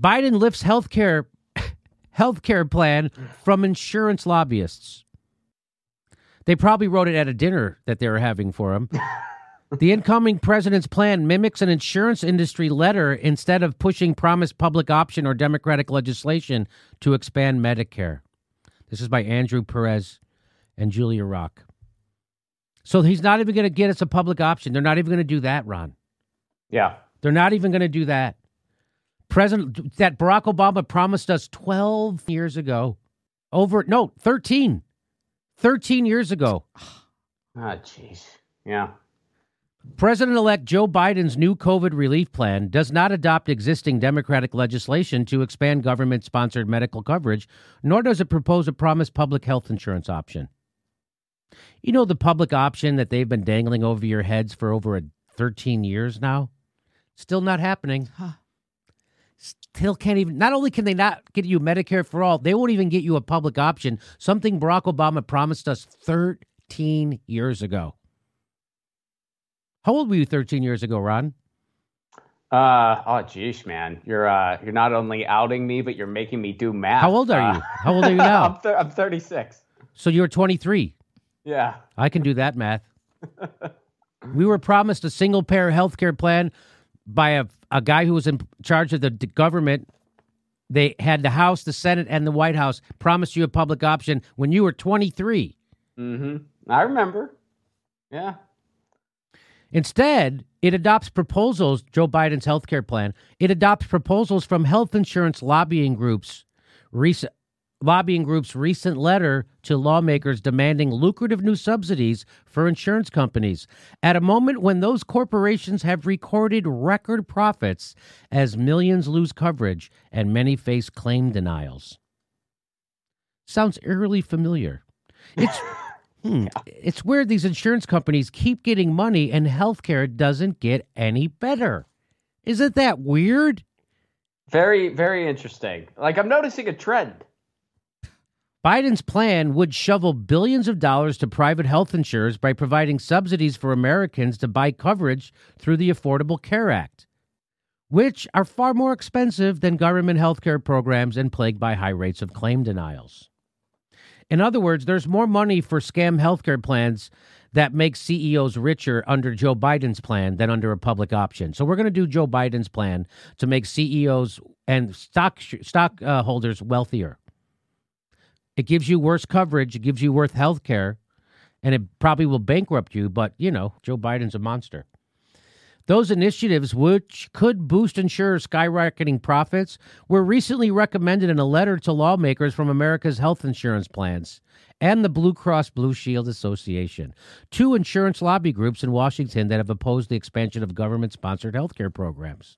Biden lifts healthcare plan from insurance lobbyists. They probably wrote it at a dinner that they were having for him. The incoming president's plan mimics an insurance industry letter instead of pushing promised public option or Democratic legislation to expand Medicare. This is by Andrew Perez and Julia Rock. So he's not even going to get us a public option. They're not even going to do that, Ron. Yeah. They're not even going to do that. That Barack Obama promised us 12 years ago. 13. 13 years ago. Ah, jeez. Yeah. President-elect Joe Biden's new COVID relief plan does not adopt existing Democratic legislation to expand government-sponsored medical coverage, nor does it propose a promised public health insurance option. You know the public option that they've been dangling over your heads for over 13 years now? Still not happening. Still can't even, not only can they not get you Medicare for all, they won't even get you a public option, something Barack Obama promised us 13 years ago. How old were you 13 years ago, Ron? Geez, man, you're not only outing me, but you're making me do math. How old are you? How old are you now? I'm 36. So you're 23. Yeah. I can do that math. We were promised a single-payer health care plan by a guy who was in charge of the government. They had the House, the Senate, and the White House promised you a public option when you were 23. Mm-hmm. I remember. Yeah. Instead, it adopts proposals, Joe Biden's health care plan, it adopts proposals from health insurance lobbying groups' recent letter to lawmakers demanding lucrative new subsidies for insurance companies at a moment when those corporations have recorded record profits as millions lose coverage and many face claim denials. Sounds eerily familiar. It's weird these insurance companies keep getting money and healthcare doesn't get any better. Isn't that weird? Very, very interesting. Like, I'm noticing a trend. Biden's plan would shovel billions of dollars to private health insurers by providing subsidies for Americans to buy coverage through the Affordable Care Act, which are far more expensive than government health care programs and plagued by high rates of claim denials. In other words, there's more money for scam healthcare plans that make CEOs richer under Joe Biden's plan than under a public option. So we're going to do Joe Biden's plan to make CEOs and stockholders wealthier. It gives you worse coverage. It gives you worse health care, and it probably will bankrupt you. But, Joe Biden's a monster. Those initiatives, which could boost insurers' skyrocketing profits, were recently recommended in a letter to lawmakers from America's health insurance plans and the Blue Cross Blue Shield Association, two insurance lobby groups in Washington that have opposed the expansion of government-sponsored health care programs.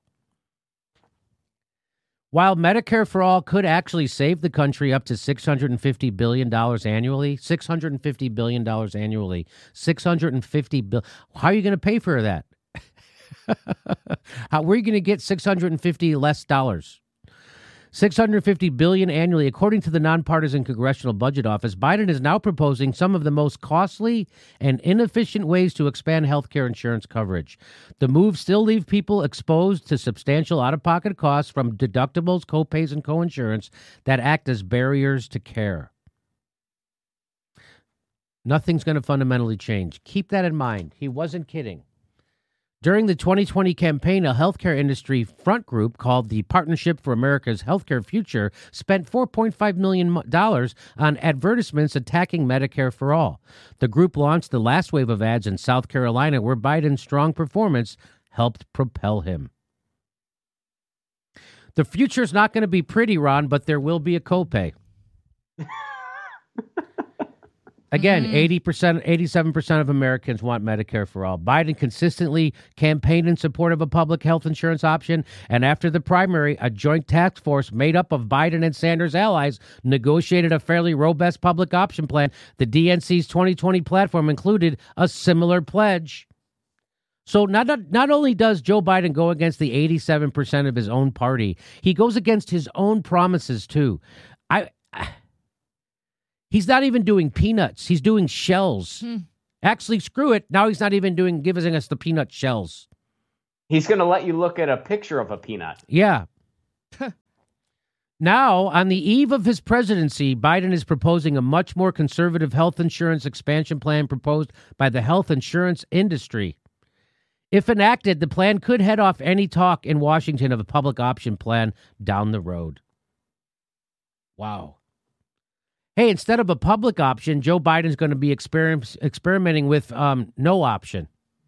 While Medicare for All could actually save the country up to $650 billion annually, $650 billion annually, $650 billion. How are you going to pay for that? Where are you going to get $650 less dollars? $650 billion annually, according to the nonpartisan Congressional Budget Office. Biden is now proposing some of the most costly and inefficient ways to expand health care insurance coverage. The moves still leave people exposed to substantial out-of-pocket costs from deductibles, copays, and coinsurance that act as barriers to care. Nothing's going to fundamentally change. Keep that in mind. He wasn't kidding. During the 2020 campaign, a healthcare industry front group called the Partnership for America's Healthcare Future spent $4.5 million on advertisements attacking Medicare for All. The group launched the last wave of ads in South Carolina, where Biden's strong performance helped propel him. The future's not going to be pretty, Ron, but there will be a copay. Again, 87% of Americans want Medicare for all. Biden consistently campaigned in support of a public health insurance option, and after the primary, a joint task force made up of Biden and Sanders' allies negotiated a fairly robust public option plan. The DNC's 2020 platform included a similar pledge. So not only does Joe Biden go against the 87% of his own party, he goes against his own promises, too. He's not even doing peanuts. He's doing shells. Actually, screw it. Now he's not even giving us the peanut shells. He's going to let you look at a picture of a peanut. Yeah. Now, on the eve of his presidency, Biden is proposing a much more conservative health insurance expansion plan proposed by the health insurance industry. If enacted, the plan could head off any talk in Washington of a public option plan down the road. Wow. Hey, instead of a public option, Joe Biden's going to be experimenting with no option.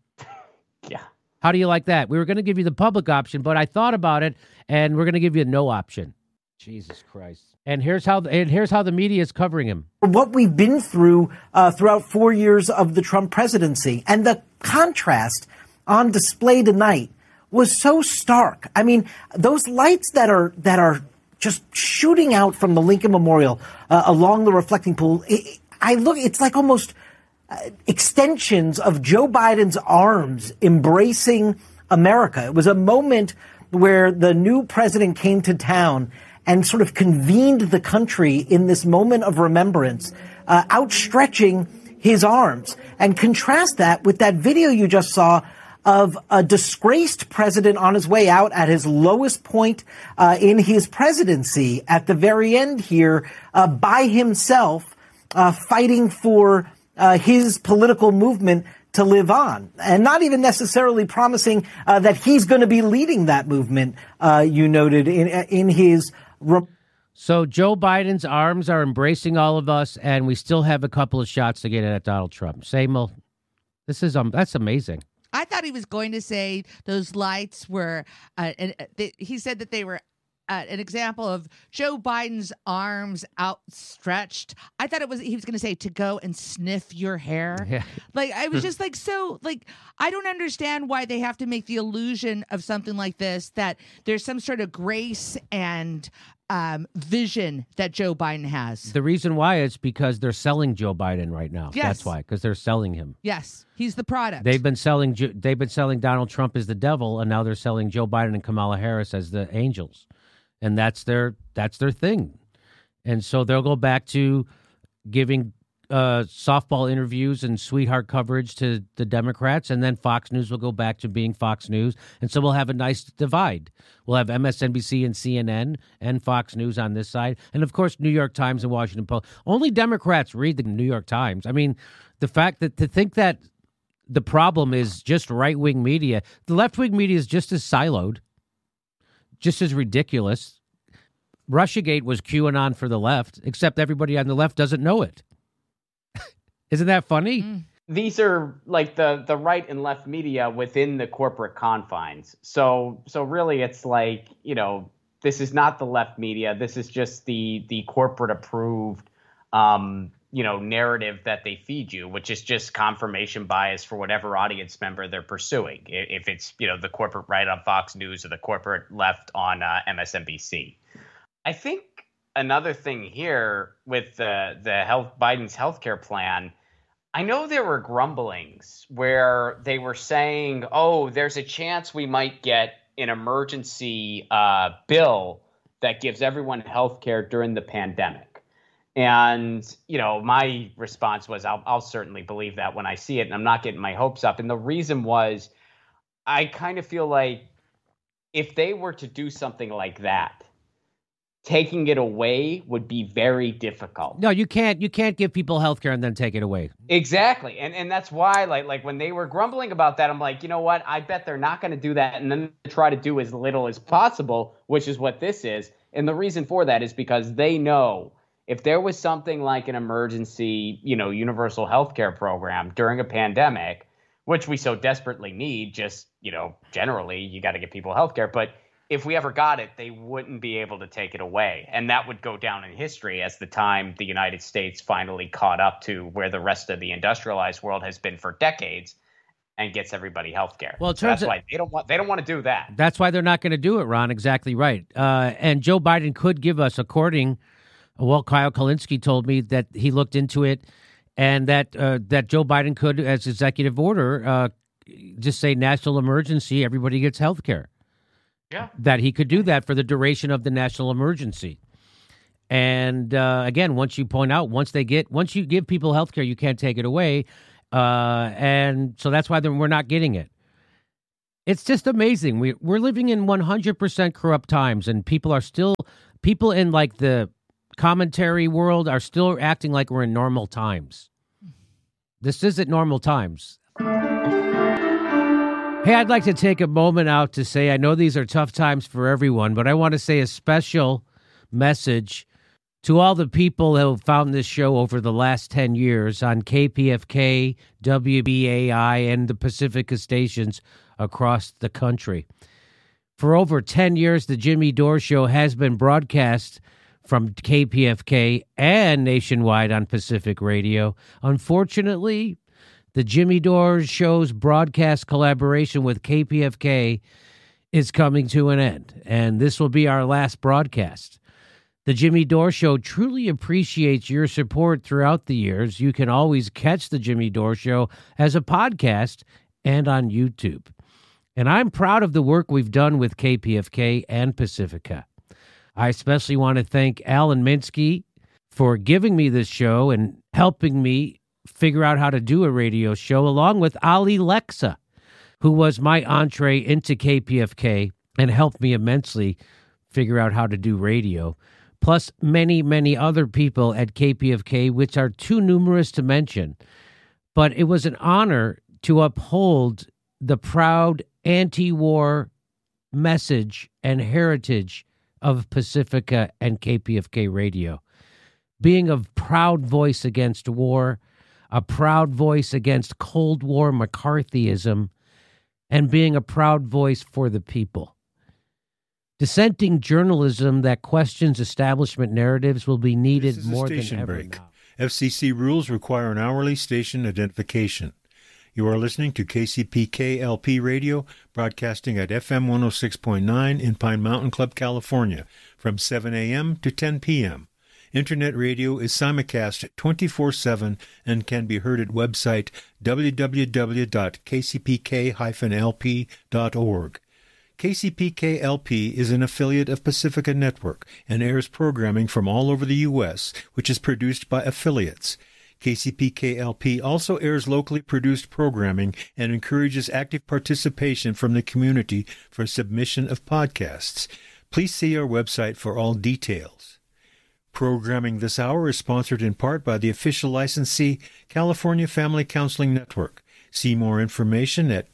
Yeah. How do you like that? We were going to give you the public option, but I thought about it, and we're going to give you a no option. Jesus Christ. And here's how the media is covering him. What we've been through throughout 4 years of the Trump presidency, and the contrast on display tonight was so stark. I mean, those lights that are just shooting out from the Lincoln Memorial along the reflecting pool. It's like almost extensions of Joe Biden's arms embracing America. It was a moment where the new president came to town and sort of convened the country in this moment of remembrance, outstretching his arms. And contrast that with that video you just saw of a disgraced president on his way out at his lowest point in his presidency at the very end here by himself, fighting for his political movement to live on, and not even necessarily promising that he's going to be leading that movement, you noted in his... So Joe Biden's arms are embracing all of us, and we still have a couple of shots to get at Donald Trump. Same, that's amazing. I thought he was going to say those lights were, he said that they were an example of Joe Biden's arms outstretched. I thought he was going to say to go and sniff your hair. Yeah. Like, I was just like, I don't understand why they have to make the illusion of something like this, that there's some sort of grace and vision that Joe Biden has. The reason why is because they're selling Joe Biden right now. Yes. That's why, because they're selling him. Yes, he's the product. They've been selling Donald Trump as the devil, and now they're selling Joe Biden and Kamala Harris as the angels, and that's their thing. And so they'll go back to giving softball interviews and sweetheart coverage to the Democrats, and then Fox News will go back to being Fox News. And so we'll have a nice divide. We'll have MSNBC and CNN and Fox News on this side. And, of course, New York Times and Washington Post. Only Democrats read the New York Times. I mean, the fact that to think that the problem is just right-wing media, the left-wing media is just as siloed, just as ridiculous. Russiagate was QAnon for the left, except everybody on the left doesn't know it. Isn't that funny? These are like the right and left media within the corporate confines. So really it's like, this is not the left media. This is just the corporate approved, narrative that they feed you, which is just confirmation bias for whatever audience member they're pursuing. If it's, the corporate right on Fox News or the corporate left on MSNBC. I think another thing here with Biden's healthcare plan, I know there were grumblings where they were saying, oh, there's a chance we might get an emergency bill that gives everyone healthcare during the pandemic. And, my response was, I'll certainly believe that when I see it, and I'm not getting my hopes up. And the reason was, I kind of feel like if they were to do something like that, taking it away would be very difficult. No, you can't give people health care and then take it away. Exactly. And that's why like when they were grumbling about that, I'm like, you know what? I bet they're not going to do that and then try to do as little as possible, which is what this is. And the reason for that is because they know if there was something like an emergency, universal health care program during a pandemic, which we so desperately need, just, generally you got to get people health care. But if we ever got it, they wouldn't be able to take it away. And that would go down in history as the time the United States finally caught up to where the rest of the industrialized world has been for decades and gets everybody health care. Well, so that's why they don't want to do that. That's why they're not going to do it, Ron. Exactly right. And Joe Biden could give us, Kyle Kalinske told me that he looked into it and that Joe Biden could, as executive order, just say national emergency, everybody gets health care. Yeah. That he could do that for the duration of the national emergency. And again, once you give people health care, you can't take it away. And so that's why we're not getting it. It's just amazing. We're living in 100% corrupt times, and people people in like the commentary world are still acting like we're in normal times. This isn't normal times. Hey, I'd like to take a moment out to say, I know these are tough times for everyone, but I want to say a special message to all the people who found this show over the last 10 years on KPFK, WBAI, and the Pacifica stations across the country. For over 10 years, the Jimmy Dore Show has been broadcast from KPFK and nationwide on Pacific Radio. Unfortunately, the Jimmy Dore Show's broadcast collaboration with KPFK is coming to an end, and this will be our last broadcast. The Jimmy Dore Show truly appreciates your support throughout the years. You can always catch the Jimmy Dore Show as a podcast and on YouTube. And I'm proud of the work we've done with KPFK and Pacifica. I especially want to thank Alan Minsky for giving me this show and helping me figure out how to do a radio show, along with Ali Lexa, who was my entree into KPFK and helped me immensely figure out how to do radio, plus many, many other people at KPFK, which are too numerous to mention. But it was an honor to uphold the proud anti-war message and heritage of Pacifica and KPFK Radio. Being a proud voice against war, a proud voice against Cold War McCarthyism, and being a proud voice for the people. Dissenting journalism that questions establishment narratives will be needed more than ever now. FCC rules require an hourly station identification. You are listening to KCPK-LP Radio, broadcasting at FM 106.9 in Pine Mountain Club, California, from 7 a.m. to 10 p.m. Internet radio is simulcast 24/7 and can be heard at website www.kcpk-lp.org. KCPK-LP is an affiliate of Pacifica Network and airs programming from all over the U.S., which is produced by affiliates. KCPK-LP also airs locally produced programming and encourages active participation from the community for submission of podcasts. Please see our website for all details. Programming this hour is sponsored in part by the official licensee, California Family Counseling Network. See more information at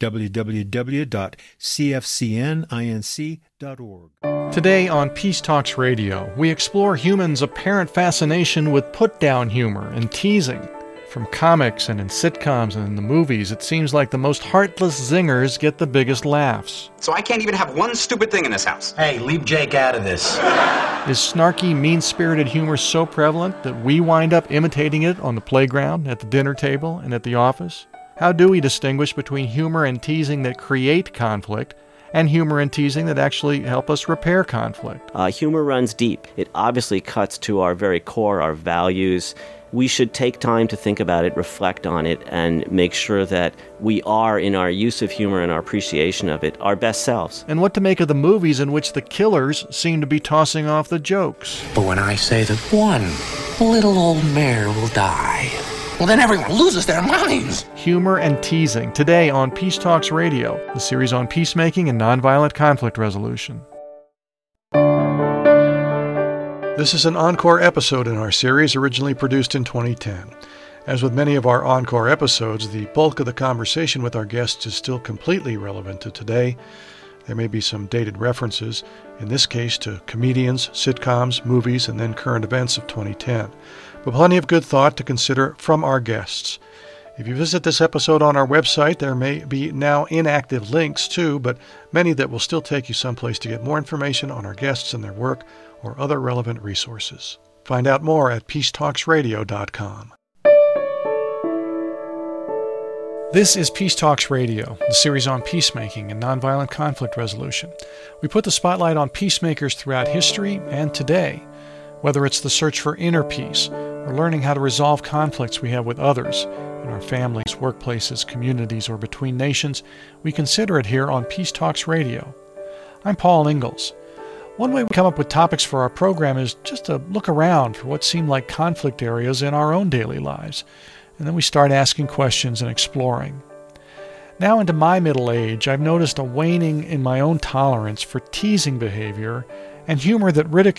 www.cfcninc.org. Today on Peace Talks Radio, we explore humans' apparent fascination with put-down humor and teasing. From comics and in sitcoms and in the movies, it seems like the most heartless zingers get the biggest laughs. So I can't even have one stupid thing in this house. Hey, leave Jake out of this. Is snarky, mean-spirited humor so prevalent that we wind up imitating it on the playground, at the dinner table, and at the office? How do we distinguish between humor and teasing that create conflict and humor and teasing that actually help us repair conflict? Humor runs deep. It obviously cuts to our very core, our values. We should take time to think about it, reflect on it, and make sure that we are, in our use of humor and our appreciation of it, our best selves. And what to make of the movies in which the killers seem to be tossing off the jokes. But when I say that one little old mare will die, well, then everyone loses their minds. Humor and teasing, today on Peace Talks Radio, the series on peacemaking and nonviolent conflict resolution. This is an encore episode in our series, originally produced in 2010. As with many of our encore episodes, the bulk of the conversation with our guests is still completely relevant to today. There may be some dated references, in this case to comedians, sitcoms, movies, and then current events of 2010. But plenty of good thought to consider from our guests. If you visit this episode on our website, there may be now inactive links too, but many that will still take you someplace to get more information on our guests and their work or other relevant resources. Find out more at peacetalksradio.com. This is Peace Talks Radio, the series on peacemaking and nonviolent conflict resolution. We put the spotlight on peacemakers throughout history and today. Whether it's the search for inner peace or learning how to resolve conflicts we have with others, in our families, workplaces, communities, or between nations, we consider it here on Peace Talks Radio. I'm Paul Ingalls. One way we come up with topics for our program is just to look around for what seem like conflict areas in our own daily lives, and then we start asking questions and exploring. Now into my middle age, I've noticed a waning in my own tolerance for teasing behavior and humor that ridicules